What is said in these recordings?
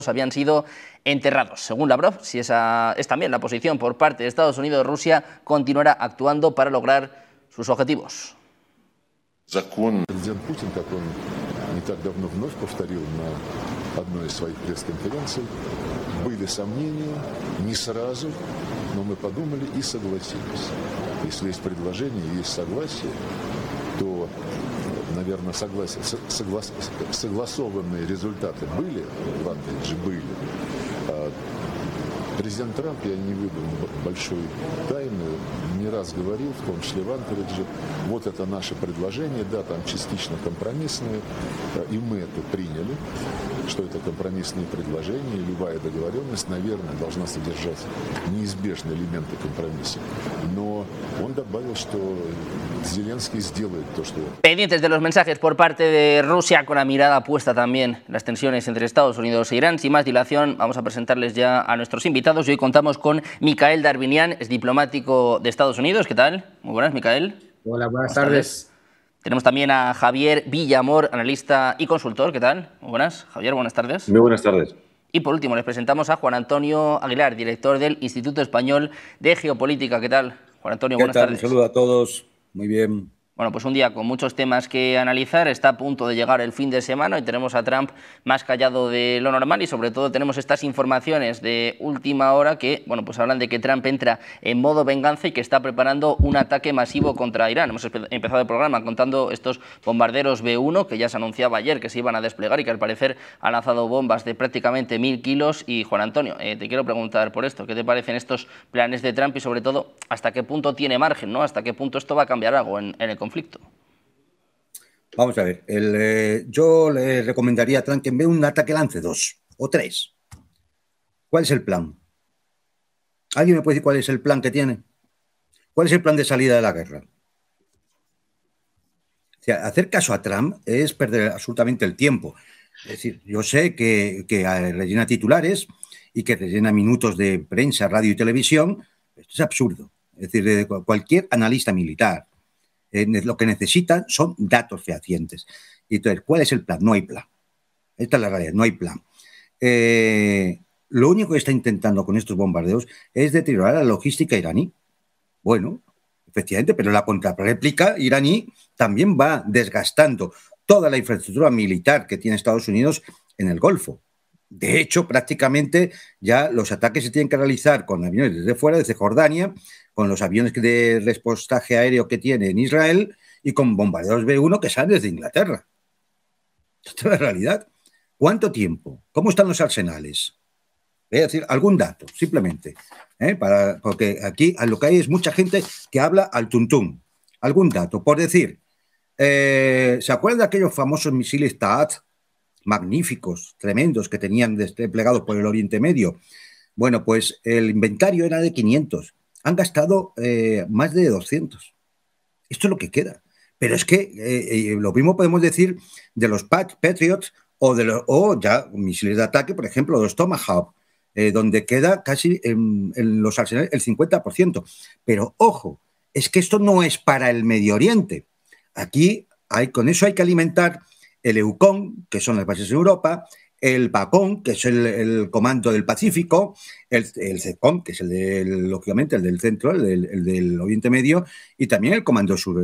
habían sido enterrados. Según Lavrov, si esa es también la posición por parte de Estados Unidos, Rusia continuará actuando para lograr sus objetivos. Президент Путин, как он не так давно вновь повторил на одной из своих пресс-конференций, были сомнения, не сразу, но мы подумали и согласились. Если есть предложение, есть согласие, то, наверное, согласованные результаты были, в Анкаридже были. Президент Трамп, я не выдам большой тайны, не раз говорил, в том числе в Анкаридже, вот это наше предложение, да, там частично компромиссное, и мы это приняли, что это компромиссные предложения, и любая договоренность, наверное, должна содержать неизбежные элементы компромисса. Но он добавил, что Зеленский сделает то, что... Pendientes de los mensajes por parte de Rusia, con la mirada puesta también en las tensiones entre Estados Unidos e Irán. Sin más dilación, vamos a presentarles ya a nuestros invitados. Y hoy contamos con Michael Darvinian, es diplomático de Estados Unidos. ¿Qué tal? Muy buenas, Michael. Hola, buenas tardes. Tenemos también a Javier Villamor, analista y consultor. ¿Qué tal? Muy buenas. Javier, buenas tardes. Muy buenas tardes. Y por último, les presentamos a Juan Antonio Aguilar, director del Instituto Español de Geopolítica. ¿Qué tal? Juan Antonio, buenas tardes. Un saludo a todos. Muy bien. Bueno, pues un día con muchos temas que analizar. Está a punto de llegar el fin de semana y tenemos a Trump más callado de lo normal, y sobre todo tenemos estas informaciones de última hora que, bueno, pues hablan de que Trump entra en modo venganza y que está preparando un ataque masivo contra Irán. Hemos empezado el programa contando estos bombarderos B-1 que ya se anunciaba ayer que se iban a desplegar y que al parecer han lanzado bombas de prácticamente 1000 kilos. Y Juan Antonio, te quiero preguntar por esto, ¿qué te parecen estos planes de Trump y sobre todo hasta qué punto tiene margen, ¿no? ¿Hasta qué punto esto va a cambiar algo en el conflicto? Vamos a ver, yo le recomendaría a Trump que en vez de un ataque lance 2 o 3. ¿Cuál es el plan? ¿Alguien me puede decir cuál es el plan que tiene? ¿Cuál es el plan de salida de la guerra? O sea, hacer caso a Trump es perder absolutamente el tiempo. Es decir, yo sé que rellena titulares y que rellena minutos de prensa, radio y televisión. Esto es absurdo. Es decir, de cualquier analista militar, lo que necesitan son datos fehacientes. Y entonces, ¿cuál es el plan? No hay plan. Esta es la realidad, no hay plan. Lo único que está intentando con estos bombardeos es deteriorar la logística iraní. Bueno, efectivamente, pero la contrarréplica iraní también va desgastando toda la infraestructura militar que tiene Estados Unidos en el Golfo. De hecho, prácticamente ya los ataques se tienen que realizar con aviones desde fuera, desde Jordania, con los aviones de repostaje aéreo que tiene en Israel y con bombarderos B-1 que salen desde Inglaterra. Esta es la realidad. ¿Cuánto tiempo? ¿Cómo están los arsenales? Es decir, algún dato, simplemente. Porque aquí lo que hay es mucha gente que habla al tuntún. Algún dato. Por decir, ¿se acuerdan de aquellos famosos misiles THAAD? Magníficos, tremendos, que tenían desplegados por el Oriente Medio. Bueno, pues el inventario era de 500. Han gastado más de 200. Esto es lo que queda. Pero es que lo mismo podemos decir de los Patriots o ya misiles de ataque, por ejemplo, los Tomahawk, donde queda casi en los arsenales el 50%. Pero ojo, es que esto no es para el Medio Oriente. Aquí con eso hay que alimentar el EUCOM, que son las bases en Europa, el BACOM, que es el Comando del Pacífico, el CECOM, que es lógicamente el del centro, el del Oriente Medio, y también el Comando Sur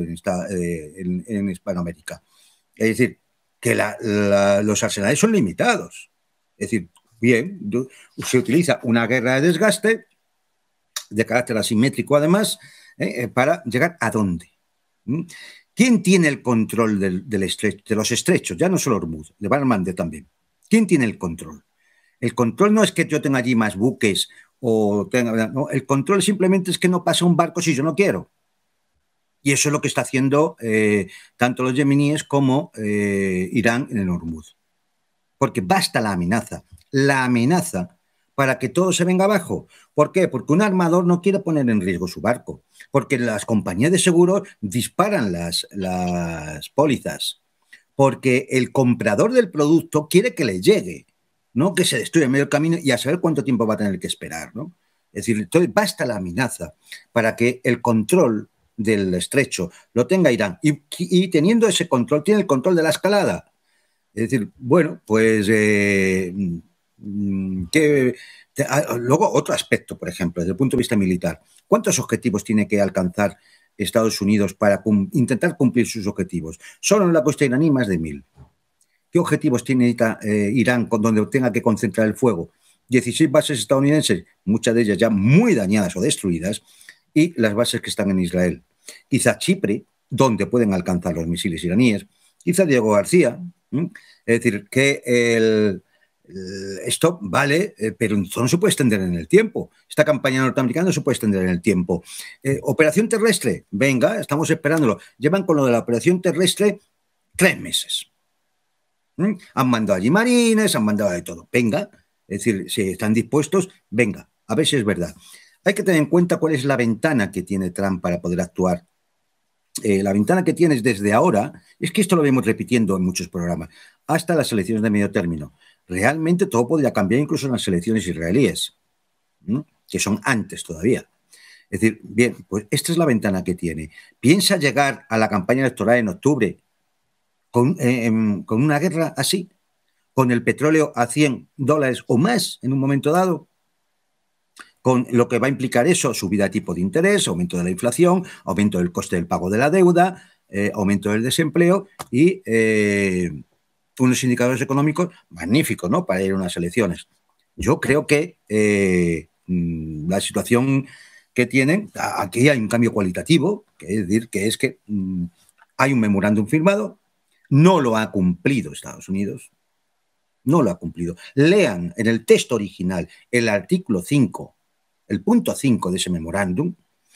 en Hispanoamérica. Es decir, que los arsenales son limitados. Es decir, bien, se utiliza una guerra de desgaste, de carácter asimétrico además, para llegar ¿a dónde? ¿Quién tiene el control de los estrechos? Ya no solo Hormuz, de Bab el-Mandeb también. ¿Quién tiene el control? El control no es que yo tenga allí más buques no, el control simplemente es que no pase un barco si yo no quiero. Y eso es lo que está haciendo tanto los yemeníes como Irán en el Hormuz. Porque basta la amenaza para que todo se venga abajo. ¿Por qué? Porque un armador no quiere poner en riesgo su barco, porque las compañías de seguros disparan las pólizas, porque el comprador del producto quiere que le llegue, no que se destruya en medio del camino y a saber cuánto tiempo va a tener que esperar, ¿no? Es decir, entonces basta la amenaza para que el control del estrecho lo tenga Irán y teniendo ese control, tiene el control de la escalada. Es decir, bueno, pues Luego, otro aspecto, por ejemplo, desde el punto de vista militar. ¿Cuántos objetivos tiene que alcanzar Estados Unidos para intentar cumplir sus objetivos? Solo en la costa iraní más de 1000. ¿Qué objetivos tiene Irán donde tenga que concentrar el fuego? 16 bases estadounidenses, muchas de ellas ya muy dañadas o destruidas, y las bases que están en Israel. Quizá Chipre, donde pueden alcanzar los misiles iraníes. Quizá Diego García. Es decir, que esto vale, pero no se puede extender en el tiempo. Esta campaña norteamericana no se puede extender en el tiempo. Operación terrestre, venga, estamos esperándolo. Llevan con lo de la operación terrestre 3 meses. Han mandado allí marines, han mandado de todo. Venga, es decir, si están dispuestos, venga, a ver si es verdad. Hay que tener en cuenta cuál es la ventana que tiene Trump para poder actuar. La ventana que tienes desde ahora, es que esto lo vemos repitiendo en muchos programas, hasta las elecciones de medio término. Realmente todo podría cambiar incluso en las elecciones israelíes, que son antes todavía. Es decir, bien, pues esta es la ventana que tiene. ¿Piensa llegar a la campaña electoral en octubre con una guerra así? ¿Con el petróleo a $100 o más en un momento dado? Con lo que va a implicar eso, subida de tipo de interés, aumento de la inflación, aumento del coste del pago de la deuda, aumento del desempleo y unos indicadores económicos magníficos, ¿no?, para ir a unas elecciones. Yo creo que la situación que tienen, aquí hay un cambio cualitativo, que es decir, que es que hay un memorándum firmado, no lo ha cumplido Estados Unidos, no lo ha cumplido. Lean en el texto original el artículo 5, el punto 5 de ese memorándum.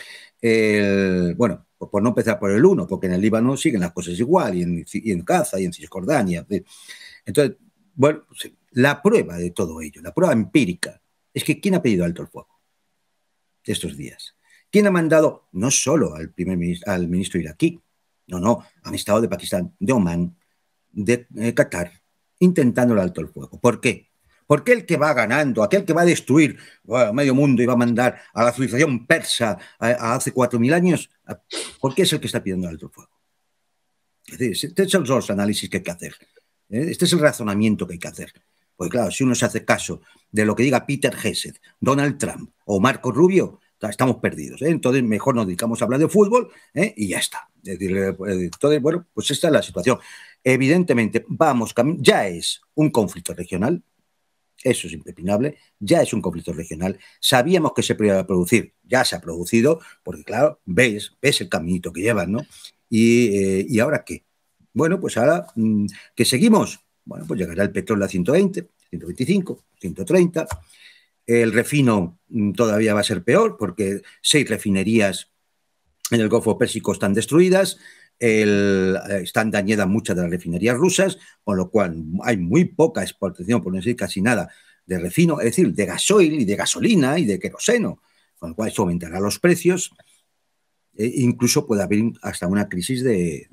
Bueno, por no empezar por el 1, porque en el Líbano siguen las cosas igual, y en Gaza, y en Cisjordania. Entonces, bueno, la prueba de todo ello, la prueba empírica, es que ¿quién ha pedido alto el fuego estos días? ¿Quién ha mandado no solo al ministro iraquí? No, han estado de Pakistán, de Omán, de Qatar, intentando el alto el fuego. ¿Por qué? Porque el que va ganando, aquel que va a destruir medio mundo y va a mandar a la civilización persa a hace 4000 años, ¿por qué es el que está pidiendo el alto el fuego? Es decir, estos son los análisis que hay que hacer. Este es el razonamiento que hay que hacer. Porque claro, si uno se hace caso de lo que diga Peter Hesed, Donald Trump o Marco Rubio, estamos perdidos. Entonces mejor nos dedicamos a hablar de fútbol y ya está. Es decir, entonces, bueno, pues esta es la situación. Evidentemente, ya es un conflicto regional. Eso es impepinable, ya es un conflicto regional. Sabíamos que se podía producir, ya se ha producido, porque claro, ves el caminito que llevan, ¿no? ¿Y ahora qué? Bueno, pues ahora que seguimos, bueno, pues llegará el petróleo a 120, 125, 130. El refino todavía va a ser peor, porque 6 refinerías en el Golfo Pérsico están destruidas. Están dañadas muchas de las refinerías rusas, con lo cual hay muy poca exportación, por no decir casi nada, de refino, es decir, de gasoil y de gasolina y de queroseno, con lo cual eso aumentará los precios. Incluso puede haber hasta una crisis de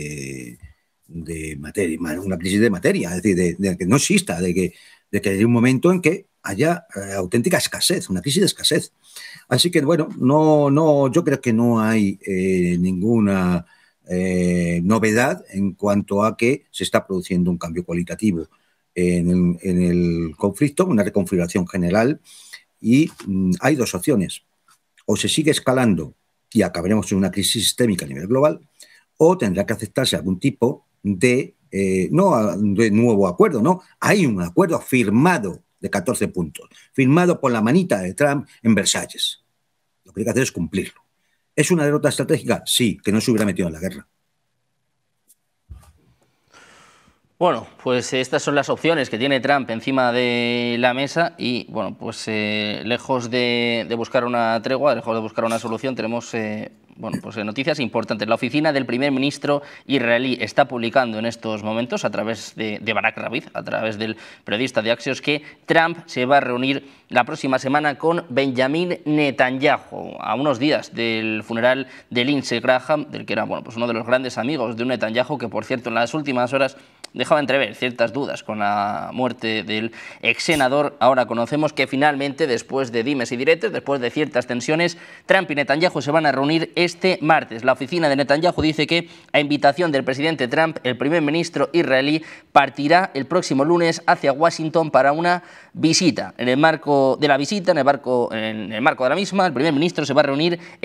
materia, una crisis de materia, es decir, de que no exista, de que haya un momento en que haya auténtica escasez, una crisis de escasez. Así que, bueno, yo creo que no hay ninguna novedad en cuanto a que se está produciendo un cambio cualitativo en el conflicto, una reconfiguración general, y hay 2 opciones: o se sigue escalando y acabaremos en una crisis sistémica a nivel global, o tendrá que aceptarse algún tipo de nuevo acuerdo, ¿no? Hay un acuerdo firmado de 14 puntos, firmado por la manita de Trump en Versalles. Lo que hay que hacer es cumplirlo. ¿Es una derrota estratégica? Sí, que no se hubiera metido en la guerra. Bueno, pues estas son las opciones que tiene Trump encima de la mesa y, bueno, pues lejos de buscar una tregua, lejos de buscar una solución, tenemos noticias importantes. La oficina del primer ministro israelí está publicando en estos momentos, a través de Barak Ravid, a través del periodista de Axios, que Trump se va a reunir la próxima semana con Benjamin Netanyahu, a unos días del funeral de Lindsey Graham, del que era uno de los grandes amigos de Netanyahu, que por cierto en las últimas horas dejaba entrever ciertas dudas con la muerte del ex senador. Ahora conocemos que finalmente, después de dimes y diretes, después de ciertas tensiones, Trump y Netanyahu se van a reunir este martes. La oficina de Netanyahu dice que, a invitación del presidente Trump, el primer ministro israelí partirá el próximo lunes hacia Washington para una visita. En el marco de la visita, en el marco de la misma, el primer ministro se va a reunir